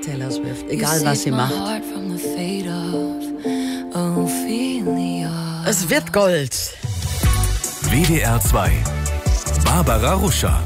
Taylor Swift, egal was sie macht. Es wird Gold. WDR 2. Barbara Ruscher.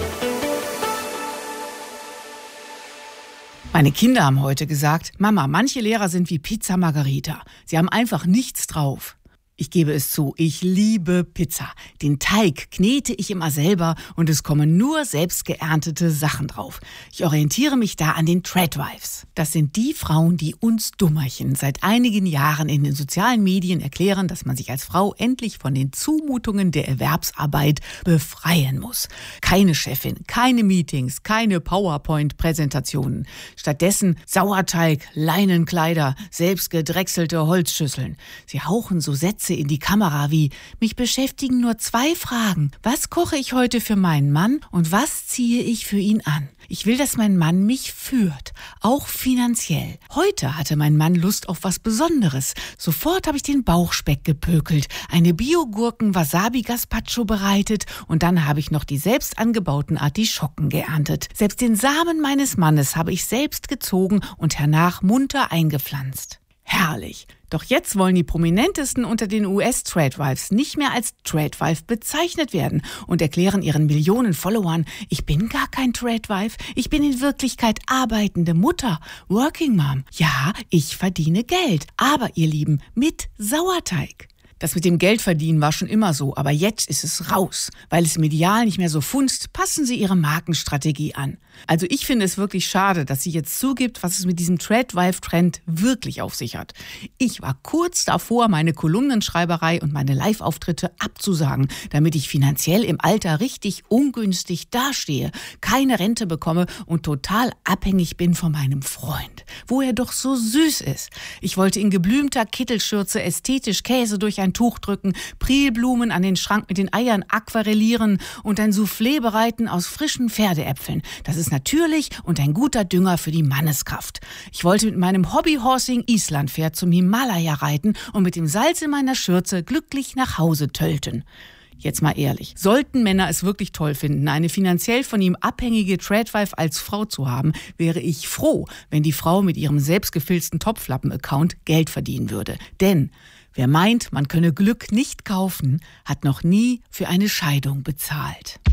Meine Kinder haben heute gesagt, Mama, manche Lehrer sind wie Pizza Margherita. Sie haben einfach nichts drauf. Ich gebe es zu, ich liebe Pizza. Den Teig knete ich immer selber und es kommen nur selbst geerntete Sachen drauf. Ich orientiere mich da an den Tradwives. Das sind die Frauen, die uns Dummerchen seit einigen Jahren in den sozialen Medien erklären, dass man sich als Frau endlich von den Zumutungen der Erwerbsarbeit befreien muss. Keine Chefin, keine Meetings, keine PowerPoint-Präsentationen. Stattdessen Sauerteig, Leinenkleider, selbst gedrechselte Holzschüsseln. Sie hauchen so Sätze in die Kamera wie: Mich beschäftigen nur 2 Fragen. Was koche ich heute für meinen Mann und was ziehe ich für ihn an? Ich will, dass mein Mann mich führt, auch finanziell. Heute hatte mein Mann Lust auf was Besonderes. Sofort habe ich den Bauchspeck gepökelt, eine Biogurken-Wasabi-Gazpacho bereitet und dann habe ich noch die selbst angebauten Artischocken geerntet. Selbst den Samen meines Mannes habe ich selbst gezogen und hernach munter eingepflanzt. Herrlich. Doch jetzt wollen die Prominentesten unter den US-Tradwives nicht mehr als Tradwife bezeichnet werden und erklären ihren Millionen Followern, ich bin gar kein Tradwife, ich bin in Wirklichkeit arbeitende Mutter, Working Mom. Ja, ich verdiene Geld, aber ihr Lieben, mit Sauerteig. Das mit dem Geldverdienen war schon immer so, aber jetzt ist es raus. Weil es medial nicht mehr so funzt, passen sie ihre Markenstrategie an. Also ich finde es wirklich schade, dass sie jetzt zugibt, was es mit diesem Tradwife-Trend wirklich auf sich hat. Ich war kurz davor, meine Kolumnenschreiberei und meine Live-Auftritte abzusagen, damit ich finanziell im Alter richtig ungünstig dastehe, keine Rente bekomme und total abhängig bin von meinem Freund, wo er doch so süß ist. Ich wollte in geblümter Kittelschürze ästhetisch Käse durch ein Tuch drücken, Prilblumen an den Schrank mit den Eiern aquarellieren und ein Soufflé bereiten aus frischen Pferdeäpfeln. Das ist natürlich und ein guter Dünger für die Manneskraft. Ich wollte mit meinem Hobbyhorsing Islandpferd zum Himalaya reiten und mit dem Salz in meiner Schürze glücklich nach Hause tölten. Jetzt mal ehrlich, sollten Männer es wirklich toll finden, eine finanziell von ihm abhängige Tradwife als Frau zu haben, wäre ich froh, wenn die Frau mit ihrem selbstgefilzten Topflappen-Account Geld verdienen würde. Denn wer meint, man könne Glück nicht kaufen, hat noch nie für eine Scheidung bezahlt.